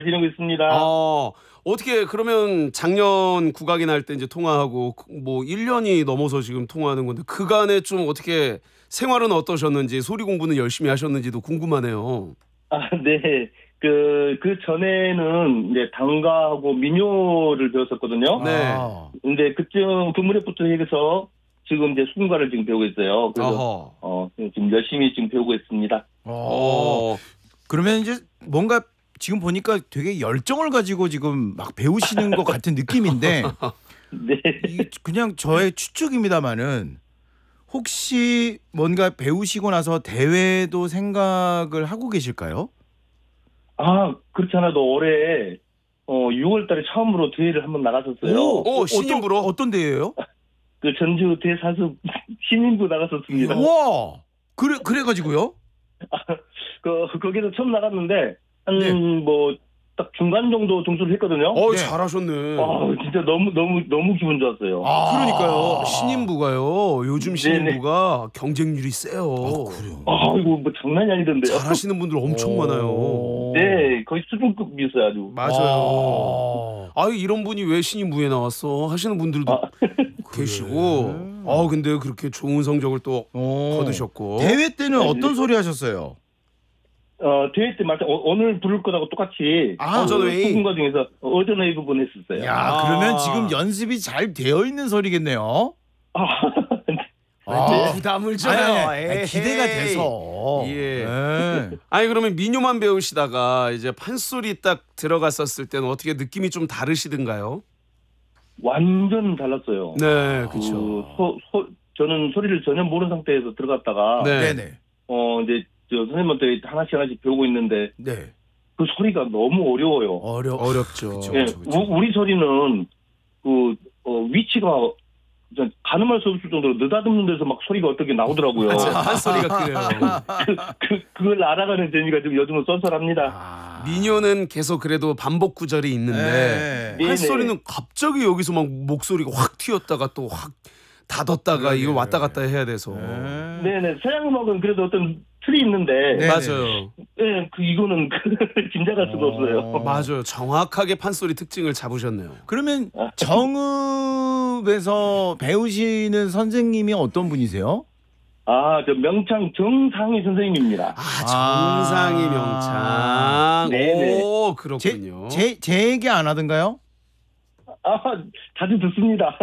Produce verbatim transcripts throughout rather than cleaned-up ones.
지내고 있습니다. 어, 어떻게 그러면 작년 국악이 날 때 이제 통화하고 뭐 일 년이 넘어서 지금 통화하는 건데 그간에 좀 어떻게 생활은 어떠셨는지 소리 공부는 열심히 하셨는지도 궁금하네요. 아, 네. 그, 그 전에는 이제 단가하고 민요를 배웠었거든요. 네. 아. 근데 그쯤 그 무렵부터 해서 지금 이제 수군가를 지금 배우고 있어요. 그래서 어허. 어, 지금 열심히 지금 배우고 있습니다. 어. 어. 그러면 이제 뭔가 지금 보니까 되게 열정을 가지고 지금 막 배우시는 것 같은 느낌인데 네. 이게 그냥 저의 추측입니다만은 혹시 뭔가 배우시고 나서 대회도 생각을 하고 계실까요? 아, 그렇지 않아도 올해 어, 유월 달에 처음으로 대회를 한번 나갔었어요. 오, 신인부로? 어떤, 어떤 대회예요? 그 전주 대사수 신인부 나갔었습니다. 와, 그래 그래 가지고요. 그 거기서 처음 나갔는데 한 네. 뭐 딱 중간 정도 점수를 했거든요. 어, 네. 잘하셨네. 아, 진짜 너무 너무 너무 기분 좋았어요. 아, 그러니까요. 신인부가요. 요즘 신인부가 네네. 경쟁률이 세요. 아, 그래요. 아, 이거 뭐 장난이 아니던데요. 잘하시는 분들 엄청 많아요. 네, 거의 수준급이었어요 아주. 맞아요. 아, 이런 분이 왜 신인부에 나왔어? 하시는 분들도 아. 계시고. 아, 근데 그렇게 좋은 성적을 또 어. 거두셨고. 대회 때는 네. 어떤 소리 하셨어요? 어, 대회 때 말씀 오늘 부를 거하고 똑같이 아, 그 어전웨이. 수군가 중에서 어전웨이 부분 했었어요. 야, 아. 그러면 지금 연습이 잘 되어 있는 소리겠네요. 아, 아. 부담을 아니, 줘요. 아니, 아니, 에이. 기대가 돼서. 예. 네. 아니 그러면 민요만 배우시다가 이제 판소리 딱 들어갔었을 때는 어떻게 느낌이 좀 다르시던가요? 완전 달랐어요. 네, 그 그렇죠. 소, 소, 저는 소리를 전혀 모르는 상태에서 들어갔다가 네. 네네. 어 이제 저 선생님한테 하나씩 하나씩 배우고 있는데 네. 그 소리가 너무 어려워요. 어려 어렵죠. 그쵸, 예, 그쵸, 그쵸. 우, 우리 소리는 그 어, 위치가 진짜 가늠할 수 없을 정도로 느다듬는 데서 막 소리가 어떻게 나오더라고요. 맞아요. 판소리가 그래요. 그, 그, 그걸 알아가는 재미가 좀 요즘은 쏠쏠합니다. 아. 민요는 계속 그래도 반복 구절이 있는데 네. 판소리는 갑자기 여기서 막 목소리가 확 튀었다가 또 확 닫았다가 이거 왔다 갔다 해야 돼서. 네. 네네. 서양 음악은 그래도 어떤 틀이 있는데 네. 맞아요. 예, 그 이거는 짐작할 수가 없어요. 어. 맞아요. 정확하게 판소리 특징을 잡으셨네요. 그러면 정읍에서 배우시는 선생님이 어떤 분이세요? 아, 저 명창 정상희 선생님입니다. 아, 정상이 명창. 네네. 오, 제, 그렇군요. 제, 제 얘기 안 하던가요? 아, 자주 듣습니다.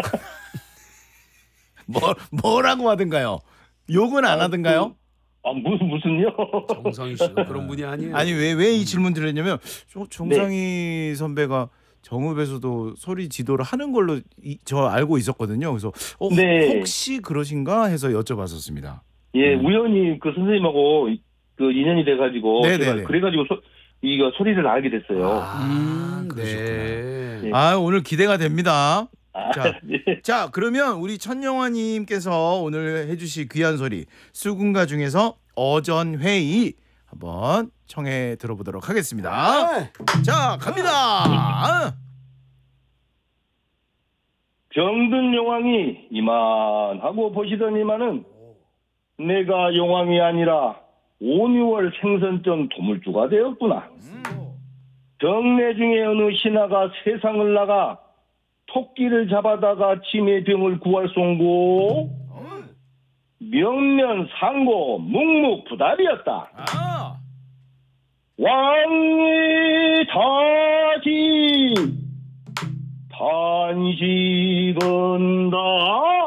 뭐, 뭐라고 하던가요? 욕은 안 하던가요? 아, 무슨 무슨요? 정상희 씨가 그런 분이 아니에요. 아니 왜 왜 이 질문 드렸냐면 저- 정상희 선배가 정읍에서도 소리 지도를 하는 걸로 이, 저 알고 있었거든요. 그래서 어, 네. 혹시 그러신가 해서 여쭤봤었습니다. 예, 음. 우연히 그 선생님하고 그 인연이 돼가지고 네네네. 제가 그래가지고 소, 이거 소리를 알게 됐어요. 아, 음, 그러셨구나. 네. 네. 아 오늘 기대가 됩니다. 아, 자, 네. 자 그러면 우리 천영화님께서 오늘 해주실 귀한 소리 수군가 중에서 어전회의 한번 청해 들어보도록 하겠습니다. 아, 자 갑니다. 병든 용왕이 이만하고 보시더니만은 내가 용왕이 아니라 오유월 생선전 도물주가 되었구나. 병내 중에 어느 신하가 세상을 나가 토끼를 잡아다가 치매 병을 구할송고 명면 상고 묵묵부답이었다. 아. 왕이 다시 단식은 다